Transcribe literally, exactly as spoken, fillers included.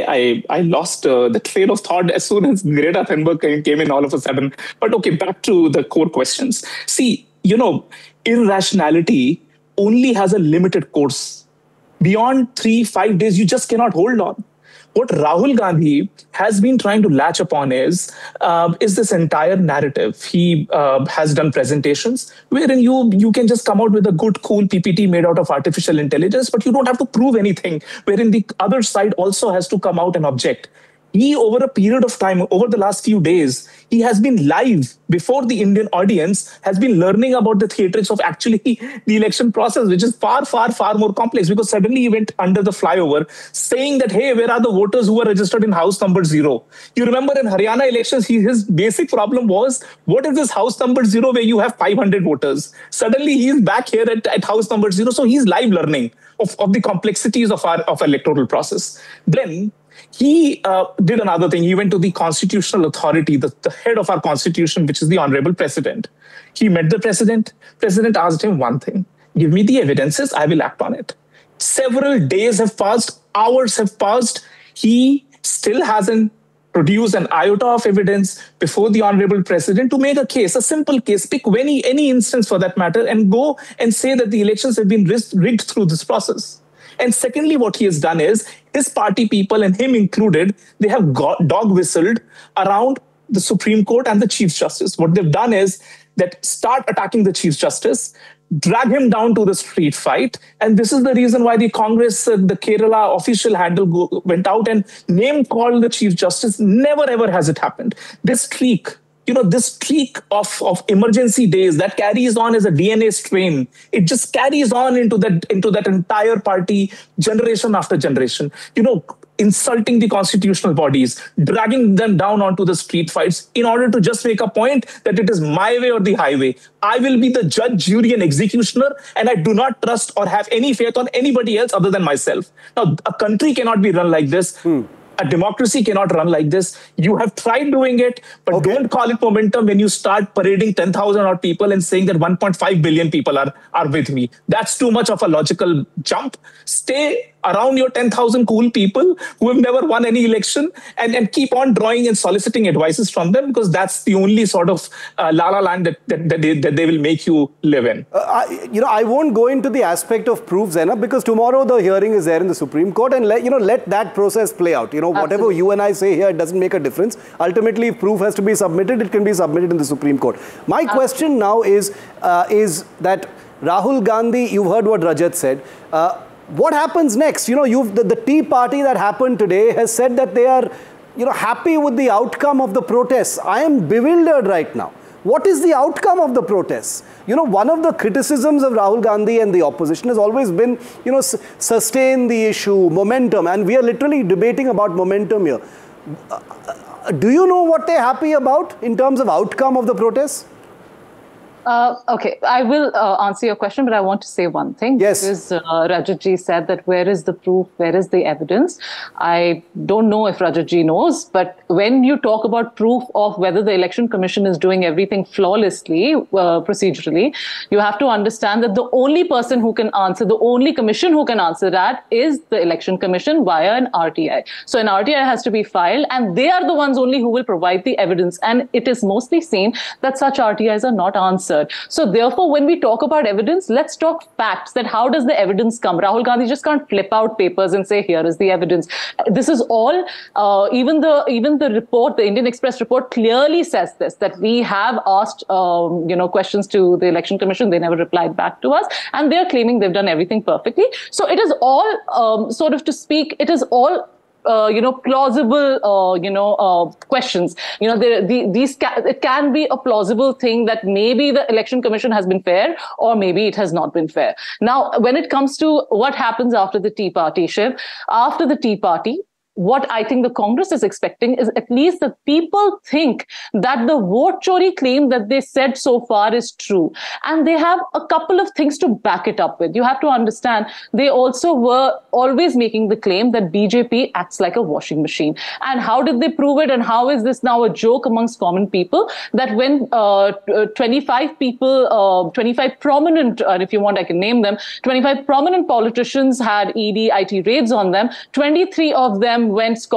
I, I lost uh, the train of thought as soon as Greta Thunberg came, came in all of a sudden. But okay, back to the core questions. See, you know, irrationality only has a limited course. Beyond three, five days, you just cannot hold on. What Rahul Gandhi has been trying to latch upon is uh, is this entire narrative. He uh, has done presentations wherein you you can just come out with a good, cool P P T made out of artificial intelligence, but you don't have to prove anything, wherein the other side also has to come out and object. He, over a period of time, over the last few days, he has been live before the Indian audience, has been learning about the theatrics of actually the election process, which is far, far, far more complex, because suddenly he went under the flyover saying that, hey, where are the voters who were registered in house number zero? You remember in Haryana elections, he, his basic problem was, what is this house number zero where you have five hundred voters? Suddenly he's back here at, at house number zero. So he's live learning of, of the complexities of our of electoral process. Then he uh, did another thing. He went to the constitutional authority, the, the head of our constitution, which is the honorable president. He met the president. President asked him one thing: give me the evidences, I will act on it. Several days have passed, hours have passed. He still hasn't produced an iota of evidence before the honorable president to make a case, a simple case. Pick any, any instance for that matter and go and say that the elections have been rigged through this process. And secondly, what he has done is his party people, and him included, they have got dog whistled around the Supreme Court and the Chief Justice. What they've done is that start attacking the Chief Justice, drag him down to the street fight. And this is the reason why the Congress, uh, the Kerala official handle go, went out and name called the Chief Justice. Never ever has it happened. This streak, you know, this streak of, of emergency days that carries on as a D N A strain, it just carries on into that, into that entire party, generation after generation, you know, insulting the constitutional bodies, dragging them down onto the street fights in order to just make a point that it is my way or the highway. I will be the judge, jury, and executioner, and I do not trust or have any faith on anybody else other than myself. Now, a country cannot be run like this. Hmm. A democracy cannot run like this. You have tried doing it, but okay. Don't call it momentum when you start parading ten thousand odd people and saying that one point five billion people are, are with me. That's too much of a logical jump. Stay around your ten thousand cool people who have never won any election and, and keep on drawing and soliciting advices from them, because that's the only sort of uh, la-la land that, that, that, they, that they will make you live in. Uh, I, you know, I won't go into the aspect of proof, Zainab, because tomorrow the hearing is there in the Supreme Court, and let, you know, let that process play out. You know, whatever Absolutely. You and I say here, it doesn't make a difference. Ultimately, if proof has to be submitted, it can be submitted in the Supreme Court. My Absolutely. Question now is, uh, is that Rahul Gandhi, you've heard what Rajat said, uh, what happens next? You know, you've, the, the Tea Party that happened today has said that they are, you know, happy with the outcome of the protests. I am bewildered right now. What is the outcome of the protests? You know, one of the criticisms of Rahul Gandhi and the opposition has always been, you know, sustain the issue, momentum, and we are literally debating about momentum here. Uh, do you know what they're happy about in terms of outcome of the protests? Uh, okay, I will uh, answer your question, but I want to say one thing. Yes. Because uh, Rajatji said that where is the proof, where is the evidence? I don't know if Rajatji knows, but when you talk about proof of whether the Election Commission is doing everything flawlessly, uh, procedurally, you have to understand that the only person who can answer, the only commission who can answer that is the Election Commission via an R T I. So an R T I has to be filed, and they are the ones only who will provide the evidence. And it is mostly seen that such R T Is are not answered. So therefore, when we talk about evidence, let's talk facts, that how does the evidence come? Rahul Gandhi just can't flip out papers and say, here is the evidence. This is all, uh, even the even the report, the Indian Express report clearly says this, that we have asked, um, you know, questions to the Election Commission. They never replied back to us. And they're claiming they've done everything perfectly. So it is all, um, sort of to speak, it is all Uh, you know, plausible, uh, you know, uh, questions. You know, the, the, these ca it can be a plausible thing that maybe the Election Commission has been fair, or maybe it has not been fair. Now, when it comes to what happens after the Tea Party, Shiv, after the Tea Party, what I think the Congress is expecting is at least the people think that the vote chori claim that they said so far is true. And they have a couple of things to back it up with. You have to understand, they also were always making the claim that B J P acts like a washing machine. And how did they prove it? And how is this now a joke amongst common people? That when uh, twenty-five people, uh, twenty-five prominent, uh, if you want, I can name them, twenty-five prominent politicians had E D, I T raids on them, twenty-three of them went